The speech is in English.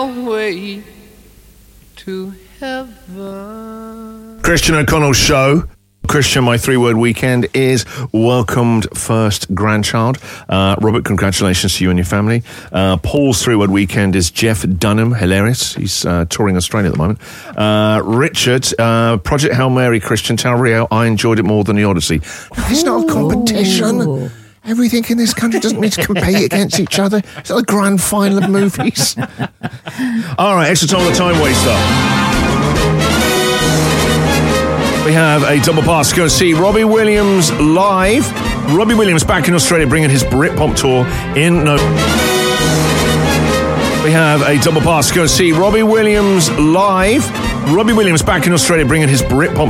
way to heaven. Christian O'Connell's show. Christian, my three-word weekend is welcomed first grandchild. Robert, congratulations to you and your family. Paul's three-word weekend is Jeff Dunham, hilarious. He's touring Australia at the moment. Richard, Project Hail Mary, Christian, tell Rio I enjoyed it more than the Odyssey. It's not a competition. Ooh. Everything in this country doesn't mean to compete against each other. It's not a grand final of movies. All right, extra time on the time waster. We have a double pass to go see Robbie Williams live. Robbie Williams back in Australia bringing his Britpop tour in We have a double pass to go see Robbie Williams live. Robbie Williams back in Australia bringing his Britpop